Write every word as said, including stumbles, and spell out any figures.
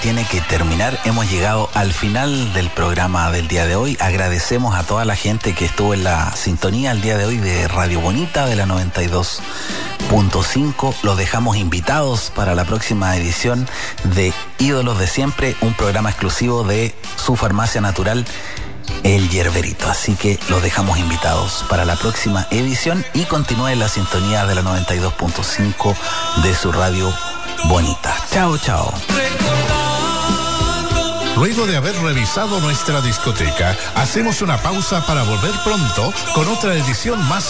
tiene que terminar. Hemos llegado al final del programa del día de hoy. Agradecemos a toda la gente que estuvo en la sintonía el día de hoy de Radio Bonita de la noventa y dos punto cinco. Los dejamos invitados para la próxima edición de Ídolos de Siempre, un programa exclusivo de su farmacia natural El Yerberito. Así que los dejamos invitados para la próxima edición y continúe la sintonía de la noventa y dos punto cinco de su Radio Bonita. Chao, chao. Luego de haber revisado nuestra discoteca, hacemos una pausa para volver pronto con otra edición más